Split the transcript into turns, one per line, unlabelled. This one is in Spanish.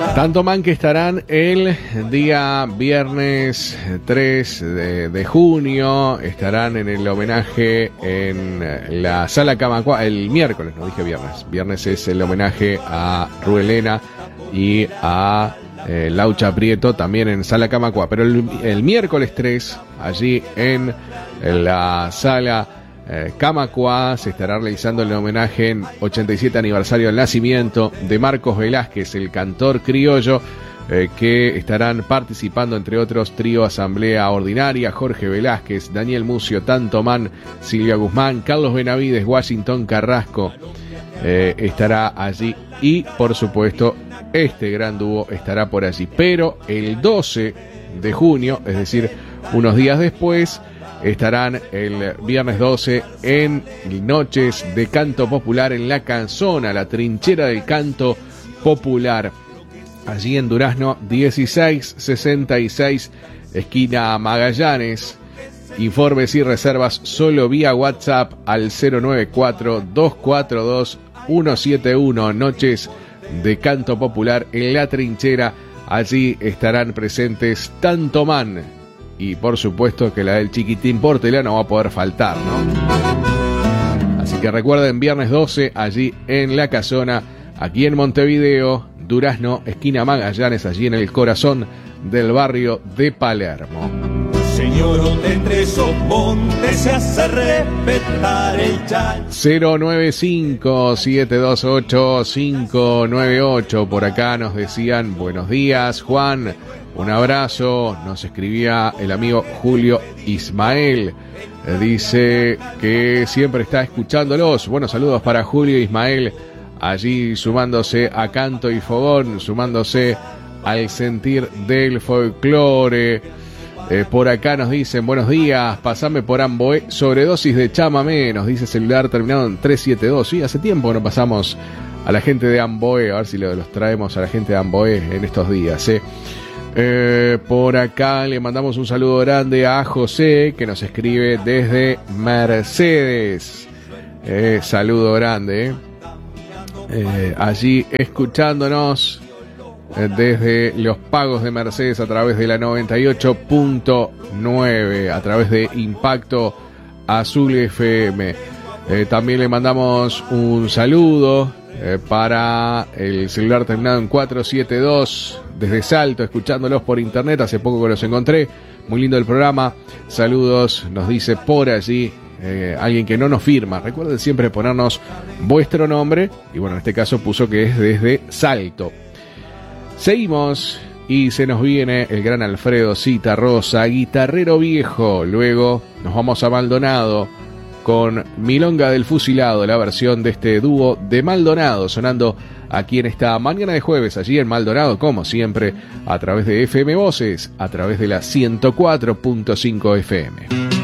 Tanto Man que estarán el día viernes 3 de junio, estarán en el homenaje en la Sala Camacuá, el miércoles, no dije viernes, viernes es el homenaje a Ruelena y a Laucha Prieto, también en Sala Camacuá, pero el miércoles 3, allí en la Sala Camacuá, se estará realizando el homenaje en 87 aniversario del nacimiento de Marcos Velázquez, el cantor criollo, que estarán participando entre otros Trío Asamblea Ordinaria, Jorge Velázquez, Daniel Mucio, Tanto Man, Silvia Guzmán, Carlos Benavides, Washington Carrasco estará allí, y por supuesto este gran dúo estará por allí. Pero el 12 de junio, es decir, unos días después, estarán el viernes 12 en Noches de Canto Popular en La Canzona, la trinchera del canto popular, allí en Durazno 1666, esquina Magallanes. Informes y reservas solo vía WhatsApp al 094-242-171. Noches de Canto Popular en La Trinchera. Allí estarán presentes Tanto Man, y por supuesto que la del Chiquitín Portela no va a poder faltar, ¿no? Así que recuerden, viernes 12, allí en La Casona, aquí en Montevideo, Durazno, esquina Magallanes, allí en el corazón del barrio de Palermo.
Señor de Tres Montes, se hace respetar el chan.
095-728-598. Por acá nos decían buenos días, Juan. Un abrazo. Nos escribía el amigo Julio Ismael. Dice que siempre está escuchándolos. Buenos saludos para Julio Ismael, allí sumándose a Canto y Fogón, sumándose al sentir del folclore. Por acá nos dicen buenos días, pasame por Amboé, sobredosis de chamamé, nos dice celular terminado en 372. Sí, hace tiempo no pasamos a la gente de Amboé, a ver si los traemos a la gente de Amboé en estos días. Por acá le mandamos un saludo grande a José, que nos escribe desde Mercedes. Saludo grande. Allí escuchándonos desde los pagos de Mercedes a través de la 98.9, a través de Impacto Azul FM. También le mandamos un saludo para el celular terminado en 472 desde Salto, escuchándolos por internet. Hace poco que los encontré, muy lindo el programa. Saludos, nos dice por allí alguien que no nos firma. Recuerden siempre ponernos vuestro nombre, y bueno, en este caso puso que es desde Salto. Seguimos y se nos viene el gran Alfredo Citarrosa, guitarrero viejo. Luego nos vamos a Maldonado con Milonga del Fusilado, la versión de este dúo de Maldonado, sonando aquí en esta mañana de jueves, allí en Maldonado, como siempre, a través de FM Voces, a través de la 104.5 FM.